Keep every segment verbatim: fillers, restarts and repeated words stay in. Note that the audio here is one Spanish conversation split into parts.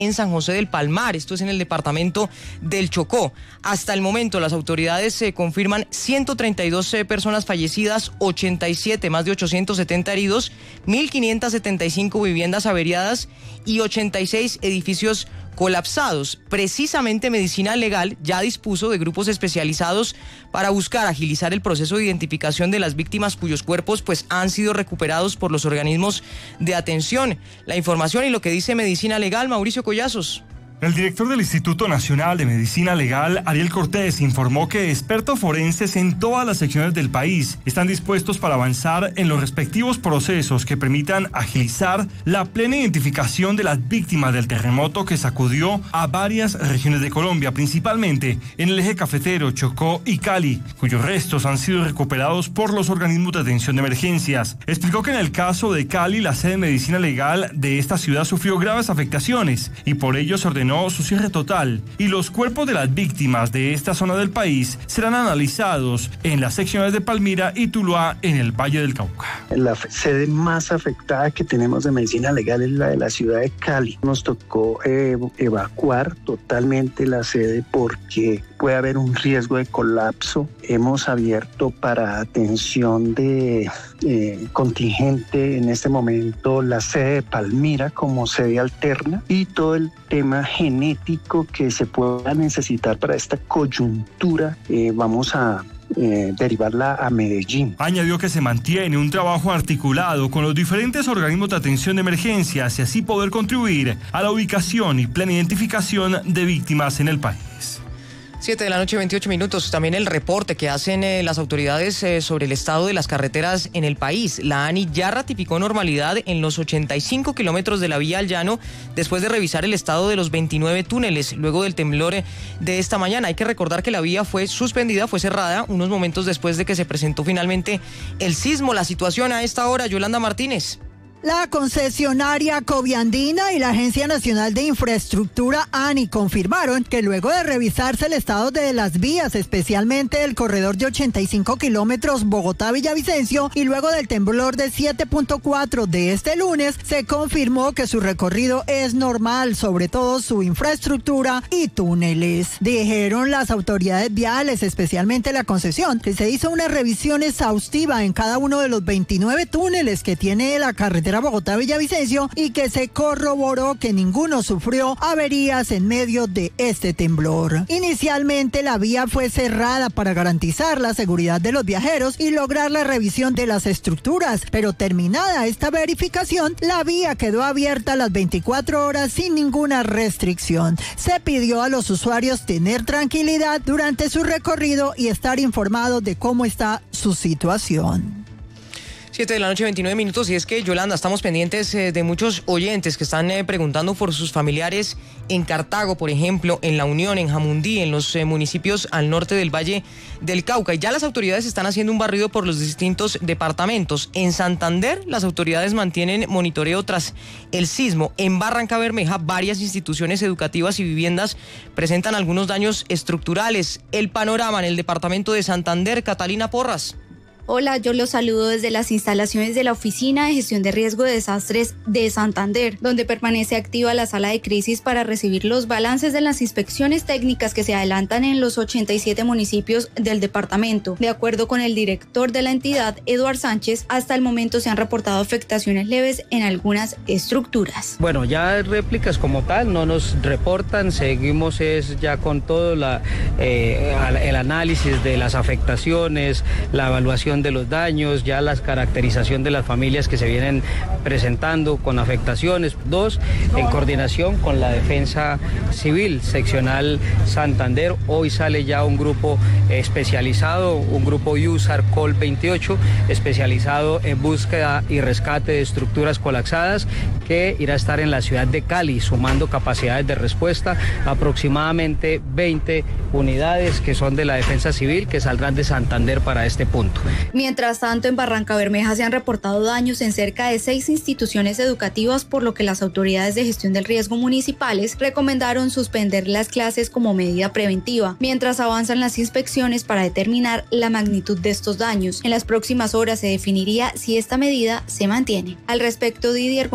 en San José del Palmar, esto es en el departamento del Chocó. Hasta el momento las autoridades se eh, confirman ciento treinta y dos eh, personas fallecidas, ochenta y siete, más de ochocientos setenta heridos, mil quinientas setenta y cinco viviendas averiadas y ochenta y seis edificios colapsados. Precisamente Medicina Legal ya dispuso de grupos especializados para buscar agilizar el proceso de identificación de las víctimas cuyos cuerpos pues han sido recuperados por los organismos de atención. La información y lo que dice Medicina Legal, Mauricio Collazos. El director del Instituto Nacional de Medicina Legal, Ariel Cortés, informó que expertos forenses en todas las secciones del país están dispuestos para avanzar en los respectivos procesos que permitan agilizar la plena identificación de las víctimas del terremoto que sacudió a varias regiones de Colombia, principalmente en el eje cafetero, Chocó y Cali, cuyos restos han sido recuperados por los organismos de atención de emergencias. Explicó que en el caso de Cali, la sede de Medicina Legal de esta ciudad sufrió graves afectaciones y por ello se ordenó su cierre total, y los cuerpos de las víctimas de esta zona del país serán analizados en las secciones de Palmira y Tuluá en el Valle del Cauca. La sede más afectada que tenemos de Medicina Legal es la de la ciudad de Cali. Nos tocó eh, evacuar totalmente la sede porque puede haber un riesgo de colapso. Hemos abierto para atención de eh, contingente en este momento la sede de Palmira como sede alterna, y todo el tema genético que se pueda necesitar para esta coyuntura eh, vamos a Eh, derivarla a Medellín. Añadió que se mantiene un trabajo articulado con los diferentes organismos de atención de emergencias y así poder contribuir a la ubicación y plena identificación de víctimas en el país. siete de la noche, veintiocho minutos. También el reporte que hacen eh, las autoridades eh, sobre el estado de las carreteras en el país. La ANI ya ratificó normalidad en los ochenta y cinco kilómetros de la vía al llano después de revisar el estado de los veintinueve túneles luego del temblor eh, de esta mañana. Hay que recordar que la vía fue suspendida, fue cerrada unos momentos después de que se presentó finalmente el sismo. La situación a esta hora, Yolanda Martínez. La concesionaria Coviandina y la Agencia Nacional de Infraestructura ANI confirmaron que luego de revisarse el estado de las vías, especialmente el corredor de ochenta y cinco kilómetros Bogotá-Villavicencio, y luego del temblor de siete punto cuatro de este lunes, se confirmó que su recorrido es normal, sobre todo su infraestructura y túneles. Dijeron las autoridades viales, especialmente la concesión, que se hizo una revisión exhaustiva en cada uno de los veintinueve túneles que tiene la carretera Bogotá-Villavicencio y que se corroboró que ninguno sufrió averías en medio de este temblor. Inicialmente la vía fue cerrada para garantizar la seguridad de los viajeros y lograr la revisión de las estructuras, pero terminada esta verificación, la vía quedó abierta las veinticuatro horas sin ninguna restricción. Se pidió a los usuarios tener tranquilidad durante su recorrido y estar informados de cómo está su situación. siete de la noche, veintinueve minutos, y es que, Yolanda, estamos pendientes eh, de muchos oyentes que están eh, preguntando por sus familiares en Cartago, por ejemplo, en La Unión, en Jamundí, en los eh, municipios al norte del Valle del Cauca. Y ya las autoridades están haciendo un barrido por los distintos departamentos. En Santander, las autoridades mantienen monitoreo tras el sismo. En Barranca Bermeja, varias instituciones educativas y viviendas presentan algunos daños estructurales. El panorama en el departamento de Santander, Catalina Porras. Hola, yo los saludo desde las instalaciones de la Oficina de Gestión de Riesgo de Desastres de Santander, donde permanece activa la sala de crisis para recibir los balances de las inspecciones técnicas que se adelantan en los ochenta y siete municipios del departamento. De acuerdo con el director de la entidad, Eduard Sánchez, hasta el momento se han reportado afectaciones leves en algunas estructuras. Bueno, ya réplicas como tal no nos reportan, seguimos es ya con todo la, eh, el análisis de las afectaciones, la evaluación de los daños, ya la caracterización de las familias que se vienen presentando con afectaciones. Dos, en coordinación con la Defensa Civil Seccional Santander, hoy sale ya un grupo especializado, un grupo U S A R Col veintiocho, especializado en búsqueda y rescate de estructuras colapsadas, que irá a estar en la ciudad de Cali, sumando capacidades de respuesta, aproximadamente veinte unidades que son de la Defensa Civil, que saldrán de Santander para este punto. Mientras tanto, en Barranca Bermeja se han reportado daños en cerca de seis instituciones educativas, por lo que las autoridades de gestión del riesgo municipales recomendaron suspender las clases como medida preventiva, mientras avanzan las inspecciones para determinar la magnitud de estos daños. En las próximas horas se definiría si esta medida se mantiene. Al respecto, Didier González,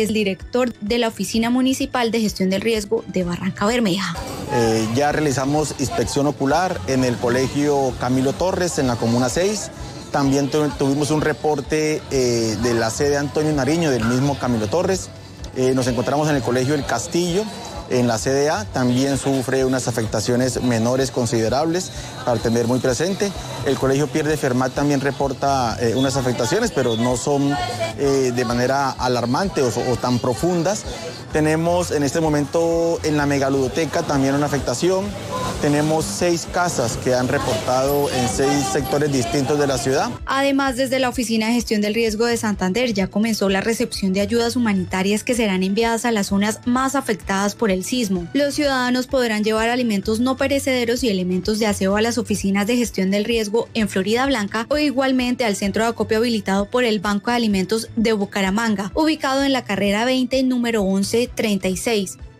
es director de la Oficina Municipal de Gestión del Riesgo de Barranca Bermeja. Eh, ya realizamos inspección ocular en el colegio Camilo Torres, en la Comuna seis. También tu, tuvimos un reporte eh, de la sede Antonio Nariño, del mismo Camilo Torres. Eh, nos encontramos en el colegio El Castillo, en la C D A, también sufre unas afectaciones menores considerables, para tener muy presente. El colegio Pierre de Fermat también reporta eh, unas afectaciones, pero no son eh, de manera alarmante o, o tan profundas. Tenemos en este momento en la megaludoteca también una afectación. Tenemos seis casas que han reportado en seis sectores distintos de la ciudad. Además, desde la Oficina de Gestión del Riesgo de Santander ya comenzó la recepción de ayudas humanitarias que serán enviadas a las zonas más afectadas por el sismo. Los ciudadanos podrán llevar alimentos no perecederos y elementos de aseo a las oficinas de gestión del riesgo en Florida Blanca o igualmente al centro de acopio habilitado por el Banco de Alimentos de Bucaramanga, ubicado en la carrera veinte, número once treinta y seis.